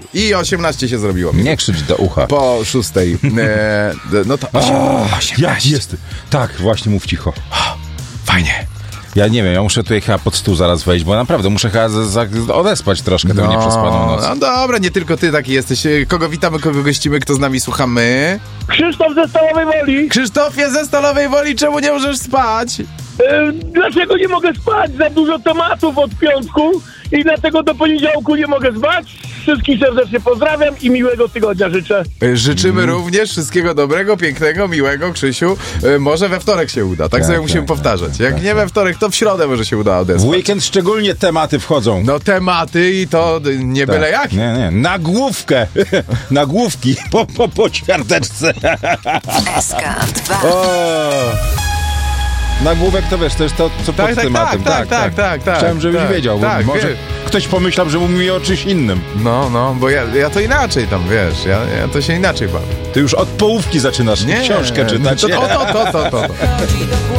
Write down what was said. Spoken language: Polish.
I 18 się zrobiło. Nie krzycz do ucha. Po 6. No to 18. Jest. Tak, właśnie mów cicho. Fajnie. Ja nie wiem, ja muszę tutaj chyba pod stół zaraz wejść, bo naprawdę muszę chyba odespać troszkę tę nieprzespaną noc. No dobra, nie tylko ty taki jesteś. Kogo witamy, kogo gościmy, kto z nami słucha? My. Krzysztof ze Stalowej Woli. Krzysztofie ze Stalowej Woli, czemu nie możesz spać? Dlaczego nie mogę spać? Za dużo tematów od piątku i dlatego do poniedziałku nie mogę spać. Wszystkich serdecznie pozdrawiam i miłego tygodnia życzę. Życzymy również wszystkiego dobrego, pięknego, miłego, Krzysiu. Może we wtorek się uda, tak sobie musimy powtarzać. Jak nie we wtorek, to w środę może się uda odezwać. W weekend szczególnie tematy wchodzą. No tematy i to nie byle jak. Nie, nagłówkę. Nagłówki po ćwiarteczce. SK2. Nagłówek to wiesz, to jest to, co pod tematem. Tak. Chciałem, żebyś wiedział, bo tak, może ktoś pomyślał, że mówi o czymś innym. No, bo ja to inaczej tam, wiesz, ja to się inaczej bawię. Ty już od połówki zaczynasz książkę czytać. To.